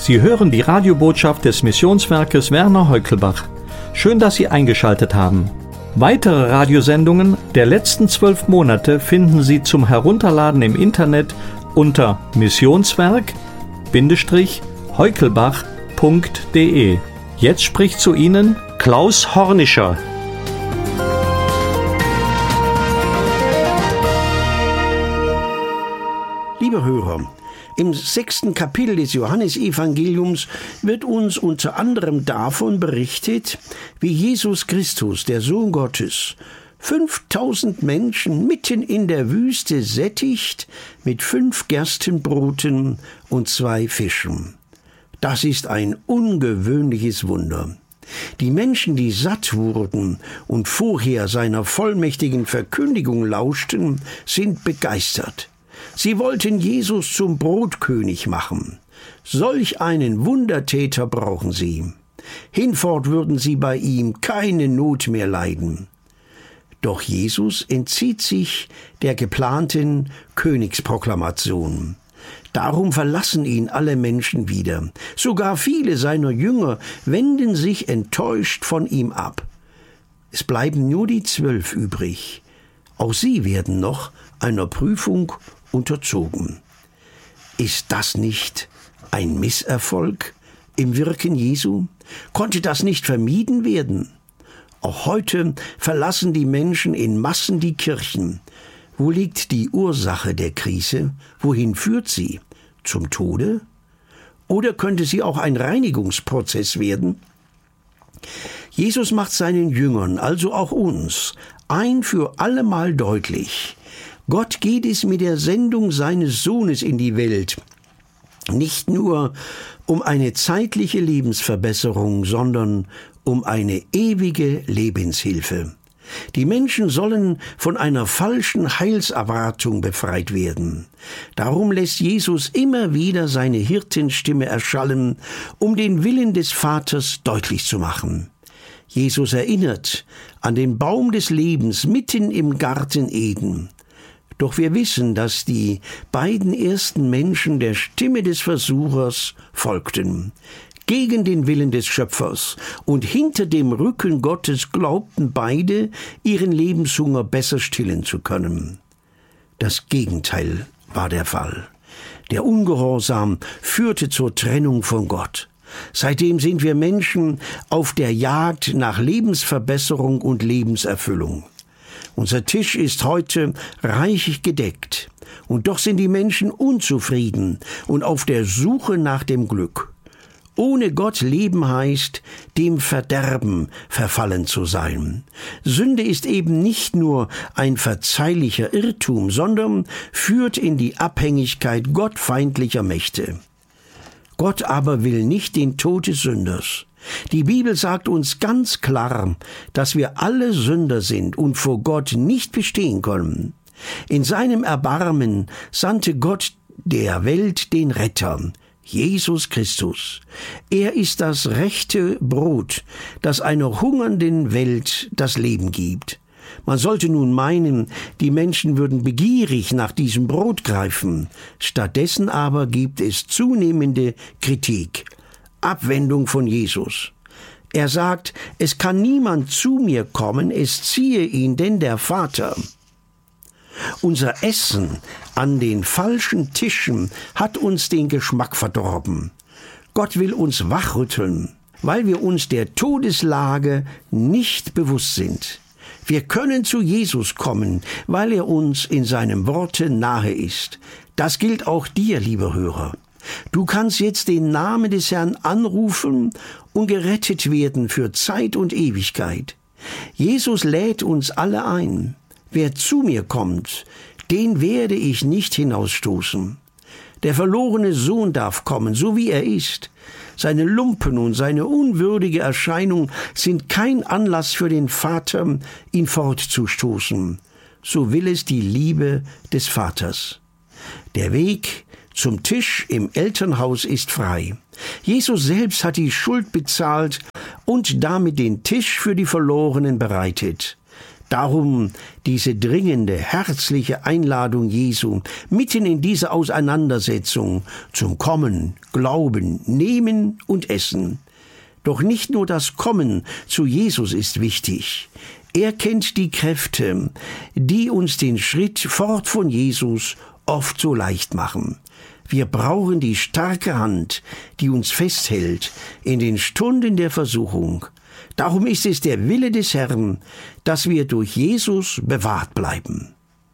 Sie hören die Radiobotschaft des Missionswerkes Werner Heukelbach. Schön, dass Sie eingeschaltet haben. Weitere Radiosendungen der letzten 12 Monate finden Sie zum Herunterladen im Internet unter missionswerk-heukelbach.de. Jetzt spricht zu Ihnen Klaus Hornischer. Liebe Hörer, im 6. Kapitel des Johannesevangeliums wird uns unter anderem davon berichtet, wie Jesus Christus, der Sohn Gottes, 5000 Menschen mitten in der Wüste sättigt mit 5 Gerstenbroten und 2 Fischen. Das ist ein ungewöhnliches Wunder. Die Menschen, die satt wurden und vorher seiner vollmächtigen Verkündigung lauschten, sind begeistert. Sie wollten Jesus zum Brotkönig machen. Solch einen Wundertäter brauchen sie. Hinfort würden sie bei ihm keine Not mehr leiden. Doch Jesus entzieht sich der geplanten Königsproklamation. Darum verlassen ihn alle Menschen wieder. Sogar viele seiner Jünger wenden sich enttäuscht von ihm ab. Es bleiben nur die 12 übrig. Auch sie werden noch einer Prüfung unterzogen. Ist das nicht ein Misserfolg im Wirken Jesu? Konnte das nicht vermieden werden? Auch heute verlassen die Menschen in Massen die Kirchen. Wo liegt die Ursache der Krise? Wohin führt sie? Zum Tode? Oder könnte sie auch ein Reinigungsprozess werden? Jesus macht seinen Jüngern, also auch uns, ein für allemal deutlich: Gott geht es mit der Sendung seines Sohnes in die Welt nicht nur um eine zeitliche Lebensverbesserung, sondern um eine ewige Lebenshilfe. Die Menschen sollen von einer falschen Heilserwartung befreit werden. Darum lässt Jesus immer wieder seine Hirtenstimme erschallen, um den Willen des Vaters deutlich zu machen. Jesus erinnert an den Baum des Lebens mitten im Garten Eden. Doch wir wissen, dass die beiden ersten Menschen der Stimme des Versuchers folgten, gegen den Willen des Schöpfers, und hinter dem Rücken Gottes glaubten beide, ihren Lebenshunger besser stillen zu können. Das Gegenteil war der Fall. Der Ungehorsam führte zur Trennung von Gott. Seitdem sind wir Menschen auf der Jagd nach Lebensverbesserung und Lebenserfüllung. Unser Tisch ist heute reich gedeckt, und doch sind die Menschen unzufrieden und auf der Suche nach dem Glück. Ohne Gott leben heißt, dem Verderben verfallen zu sein. Sünde ist eben nicht nur ein verzeihlicher Irrtum, sondern führt in die Abhängigkeit gottfeindlicher Mächte. Gott aber will nicht den Tod des Sünders. Die Bibel sagt uns ganz klar, dass wir alle Sünder sind und vor Gott nicht bestehen können. In seinem Erbarmen sandte Gott der Welt den Retter, Jesus Christus. Er ist das rechte Brot, das einer hungernden Welt das Leben gibt. Man sollte nun meinen, die Menschen würden begierig nach diesem Brot greifen. Stattdessen aber gibt es zunehmende Kritik, Abwendung von Jesus. Er sagt, es kann niemand zu mir kommen, es ziehe ihn denn der Vater. Unser Essen an den falschen Tischen hat uns den Geschmack verdorben. Gott will uns wachrütteln, weil wir uns der Todeslage nicht bewusst sind. Wir können zu Jesus kommen, weil er uns in seinem Worte nahe ist. Das gilt auch dir, lieber Hörer. Du kannst jetzt den Namen des Herrn anrufen und gerettet werden für Zeit und Ewigkeit. Jesus lädt uns alle ein. Wer zu mir kommt, den werde ich nicht hinausstoßen. Der verlorene Sohn darf kommen, so wie er ist. Seine Lumpen und seine unwürdige Erscheinung sind kein Anlass für den Vater, ihn fortzustoßen. So will es die Liebe des Vaters. Der Weg zum Tisch im Elternhaus ist frei. Jesus selbst hat die Schuld bezahlt und damit den Tisch für die Verlorenen bereitet. Darum diese dringende, herzliche Einladung Jesu mitten in dieser Auseinandersetzung zum Kommen, Glauben, Nehmen und Essen. Doch nicht nur das Kommen zu Jesus ist wichtig. Er kennt die Kräfte, die uns den Schritt fort von Jesus oft so leicht machen. Wir brauchen die starke Hand, die uns festhält in den Stunden der Versuchung. Darum ist es der Wille des Herrn, dass wir durch Jesus bewahrt bleiben.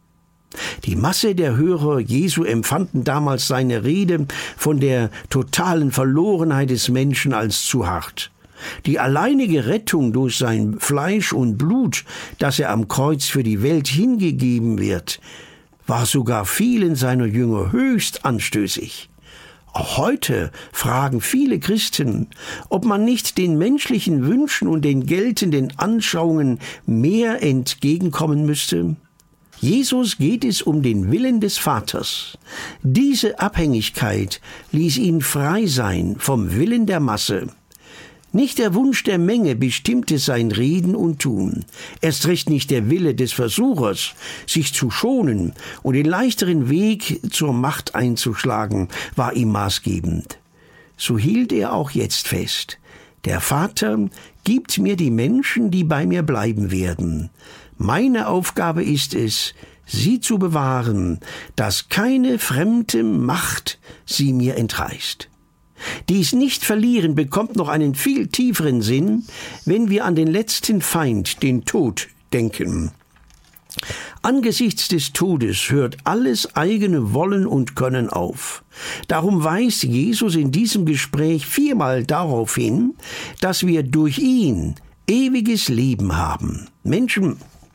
Die Masse der Hörer Jesu empfanden damals seine Rede von der totalen Verlorenheit des Menschen als zu hart. Die alleinige Rettung durch sein Fleisch und Blut, das er am Kreuz für die Welt hingegeben wird, war sogar vielen seiner Jünger höchst anstößig. Auch heute fragen viele Christen, ob man nicht den menschlichen Wünschen und den geltenden Anschauungen mehr entgegenkommen müsste. Jesus geht es um den Willen des Vaters. Diese Abhängigkeit ließ ihn frei sein vom Willen der Masse. Nicht der Wunsch der Menge bestimmte sein Reden und Tun. Erst recht nicht der Wille des Versuchers, sich zu schonen und den leichteren Weg zur Macht einzuschlagen, war ihm maßgebend. So hielt er auch jetzt fest. Der Vater gibt mir die Menschen, die bei mir bleiben werden. Meine Aufgabe ist es, sie zu bewahren, dass keine fremde Macht sie mir entreißt. Dies Nicht-Verlieren bekommt noch einen viel tieferen Sinn, wenn wir an den letzten Feind, den Tod, denken. Angesichts des Todes hört alles eigene Wollen und Können auf. Darum weist Jesus in diesem Gespräch 4-mal darauf hin, dass wir durch ihn ewiges Leben haben. Menschen,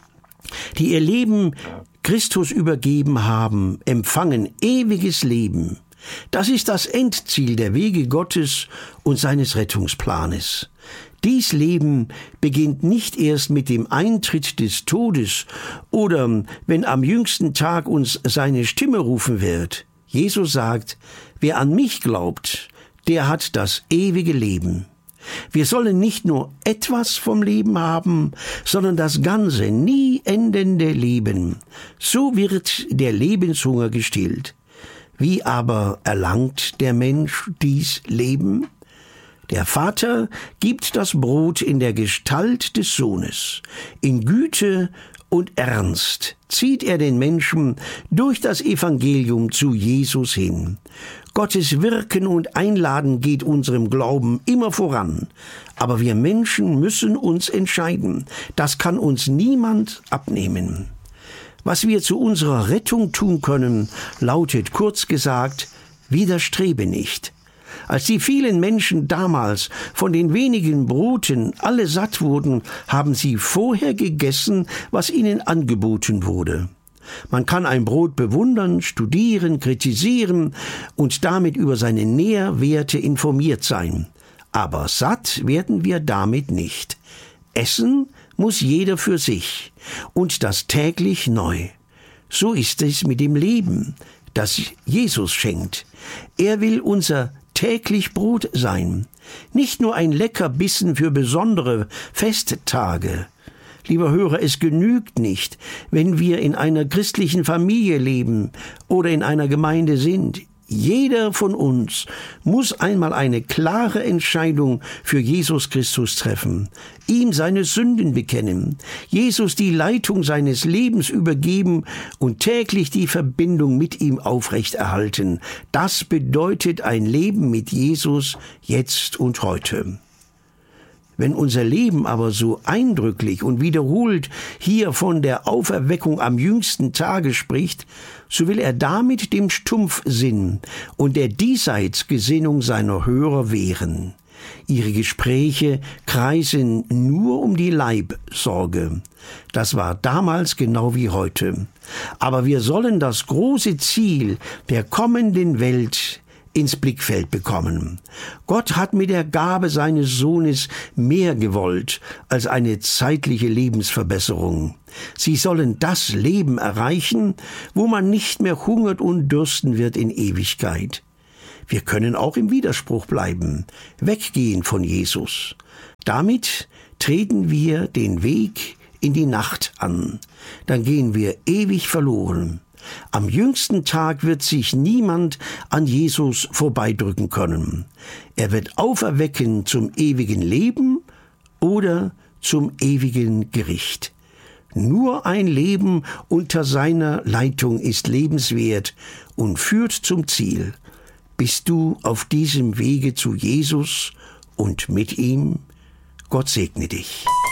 die ihr Leben Christus übergeben haben, empfangen ewiges Leben. Das ist das Endziel der Wege Gottes und seines Rettungsplanes. Dies Leben beginnt nicht erst mit dem Eintritt des Todes oder wenn am jüngsten Tag uns seine Stimme rufen wird. Jesus sagt, wer an mich glaubt, der hat das ewige Leben. Wir sollen nicht nur etwas vom Leben haben, sondern das ganze, nie endende Leben. So wird der Lebenshunger gestillt. Wie aber erlangt der Mensch dies Leben? Der Vater gibt das Brot in der Gestalt des Sohnes. In Güte und Ernst zieht er den Menschen durch das Evangelium zu Jesus hin. Gottes Wirken und Einladen geht unserem Glauben immer voran. Aber wir Menschen müssen uns entscheiden. Das kann uns niemand abnehmen. Was wir zu unserer Rettung tun können, lautet kurz gesagt, widerstrebe nicht. Als die vielen Menschen damals von den wenigen Broten alle satt wurden, haben sie vorher gegessen, was ihnen angeboten wurde. Man kann ein Brot bewundern, studieren, kritisieren und damit über seine Nährwerte informiert sein. Aber satt werden wir damit nicht. Essen muss jeder für sich und das täglich neu. So ist es mit dem Leben, das Jesus schenkt. Er will unser täglich Brot sein, nicht nur ein Leckerbissen für besondere Festtage. Lieber Hörer, es genügt nicht, wenn wir in einer christlichen Familie leben oder in einer Gemeinde sind. Jeder von uns muss einmal eine klare Entscheidung für Jesus Christus treffen, ihm seine Sünden bekennen, Jesus die Leitung seines Lebens übergeben und täglich die Verbindung mit ihm aufrechterhalten. Das bedeutet ein Leben mit Jesus jetzt und heute. Wenn unser Leben aber so eindrücklich und wiederholt hier von der Auferweckung am jüngsten Tage spricht, so will er damit dem Stumpfsinn und der Diesseitsgesinnung seiner Hörer wehren. Ihre Gespräche kreisen nur um die Leibsorge. Das war damals genau wie heute. Aber wir sollen das große Ziel der kommenden Welt ins Blickfeld bekommen. Gott hat mit der Gabe seines Sohnes mehr gewollt als eine zeitliche Lebensverbesserung. Sie sollen das Leben erreichen, wo man nicht mehr hungert und dürsten wird in Ewigkeit. Wir können auch im Widerspruch bleiben, weggehen von Jesus. Damit treten wir den Weg in die Nacht an. Dann gehen wir ewig verloren. Am jüngsten Tag wird sich niemand an Jesus vorbeidrücken können. Er wird auferwecken zum ewigen Leben oder zum ewigen Gericht. Nur ein Leben unter seiner Leitung ist lebenswert und führt zum Ziel. Bist du auf diesem Wege zu Jesus und mit ihm? Gott segne dich.